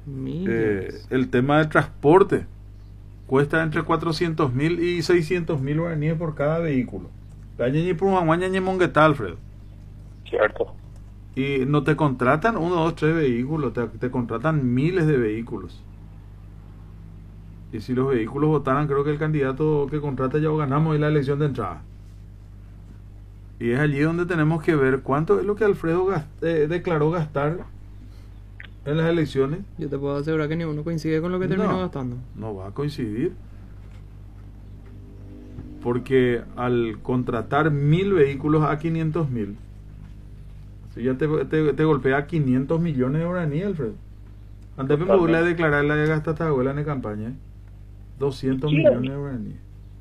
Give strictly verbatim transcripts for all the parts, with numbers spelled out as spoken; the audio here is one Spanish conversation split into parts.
Eh, el tema del transporte cuesta entre cuatrocientos mil y seiscientos mil guaraníes por cada vehículo. Alfredo. Cierto. Y no te contratan uno, dos, tres vehículos, te, te contratan miles de vehículos. Y si los vehículos votaran, creo que el candidato que contrata ya ganamos en la elección de entrada. Y es allí donde tenemos que ver cuánto es lo que Alfredo gast, eh, declaró gastar en las elecciones. Yo te puedo asegurar que ninguno coincide con lo que terminó no, gastando. No va a coincidir. Porque al contratar mil vehículos a quinientos mil, si ya te, te, te golpea quinientos millones de guaraníes, Alfredo. Antes me voy a declarar la de gastar abuela en campaña, ¿eh? doscientos millones de guaraníes.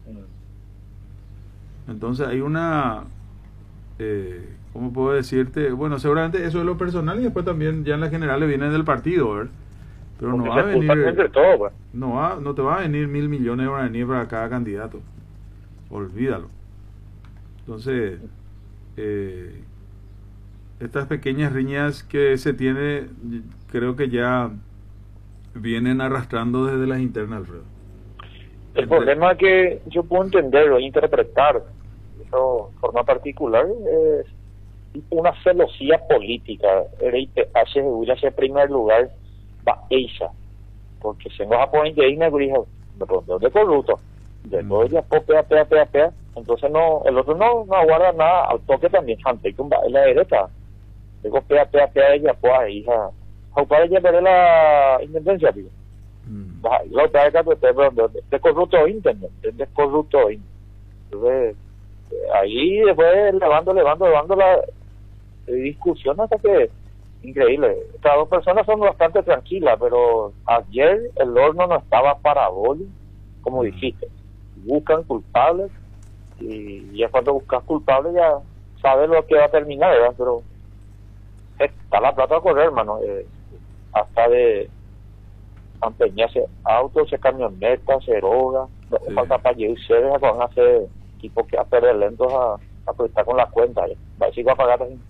Entonces hay una, eh, ¿cómo puedo decirte? Bueno, seguramente eso es lo personal y después también ya en la general le viene del partido, ¿verdad? Pero no va a venir, todo, pues. no, va, no te va a venir mil millones de guaraníes para cada candidato. Olvídalo. Entonces, eh, estas pequeñas riñas que se tiene, creo que ya vienen arrastrando desde las internas, Alfredo. El Entonces, problema que yo puedo entender o interpretar de forma particular es una celosía política. El hace hace primer lugar va ella, porque se nos apoyan de ahí me dijo de corrupto. De todo ya pea, pea, pea, pea. Entonces no, el otro no, no aguarda nada al toque también, ante que en la derecha. Digo, pea, pea, pea, ella, pues, hija. Para ella veré la independencia, digo. Lo que hay que de corrupto internet, de corrupto internet. Entonces, ahí después levando, levando, levando la discusión hasta que, increíble. Estas dos personas son bastante tranquilas, pero ayer el horno no estaba para boli, como dijiste. Buscan culpables y ya cuando buscas culpables ya sabes lo que va a terminar, ¿verdad? Pero está la plata a correr, hermano, eh, hasta de empeñarse autos, camionetas, se droga, no sí. Falta para llevar ustedes van a hacer tipo que a perder lentos a, a prestar con la cuenta, ¿eh? Va a decir a pagar eh,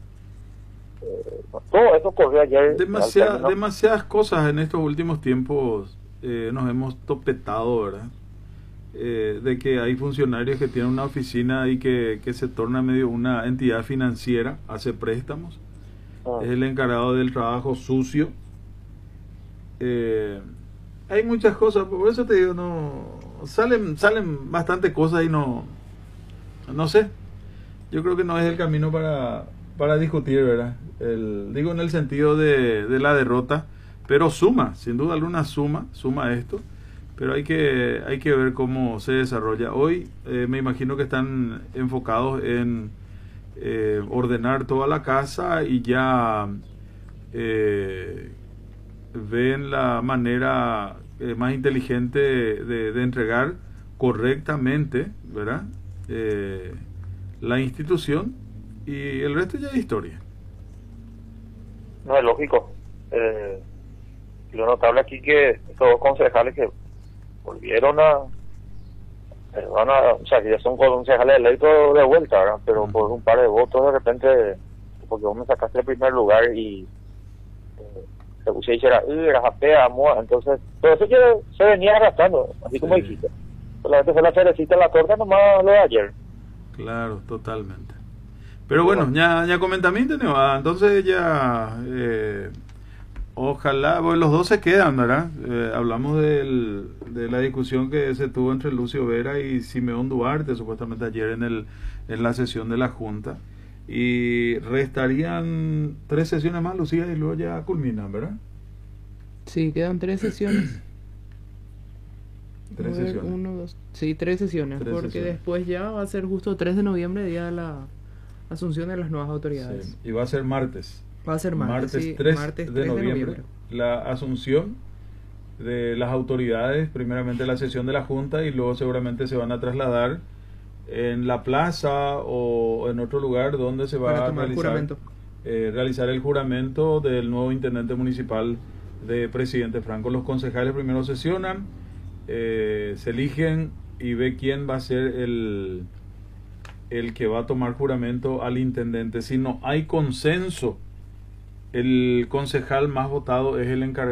todo eso corrió ayer. Demasiada, demasiadas cosas en estos últimos tiempos eh, nos hemos topetado, ¿verdad? Eh, de que hay funcionarios que tienen una oficina y que, que se torna medio una entidad financiera, hace préstamos, ah. Es el encargado del trabajo sucio. Eh, hay muchas cosas, por eso te digo, no salen salen bastante cosas y no no sé, yo creo que no es el camino para para discutir, ¿verdad? El, digo en el sentido de, de la derrota, pero suma, sin duda alguna suma, suma esto. Pero hay que hay que ver cómo se desarrolla. Hoy eh, me imagino que están enfocados en eh, ordenar toda la casa y ya eh, ven la manera eh, más inteligente de, de entregar correctamente, ¿verdad? Eh, la institución y el resto ya es historia. No, es lógico. Eh, lo notable aquí que todos concejales que volvieron a, eh, van a, o sea, que ya son concejales electos de vuelta, ¿verdad? Pero uh-huh. Por un par de votos de repente, porque vos me sacaste el primer lugar y eh, se puse y dijera, era japea, amor, entonces, todo eso que se venía arrastrando, así como sí. Dijiste. Solamente fue la cerecita en la torta nomás lo de ayer. Claro, totalmente. Pero bueno, ya, ya comentamiento, ¿no? Entonces ya... Eh, ojalá, pues los dos se quedan, ¿verdad? Eh, hablamos del, de la discusión que se tuvo entre Lucio Vera y Simeón Duarte, supuestamente ayer en el en la sesión de la Junta. Y restarían tres sesiones más, Lucía, y luego ya culminan, ¿verdad? Sí, quedan tres sesiones. tres ver, sesiones. Uno, dos, sí, tres sesiones, tres porque sesiones. Después ya va a ser justo tres de noviembre, día de la asunción de las nuevas autoridades. Sí, y va a ser martes. Va a ser martes, martes, sí, tres, martes de, tres noviembre, de noviembre. La asunción de las autoridades, primeramente la sesión de la Junta y luego seguramente se van a trasladar en la plaza o en otro lugar donde se va a realizar, eh, realizar el juramento del nuevo intendente municipal de Presidente Franco. Los concejales primero sesionan, eh, se eligen y ve quién va a ser el, el que va a tomar juramento al intendente. Si no hay consenso, el concejal más votado es el encargado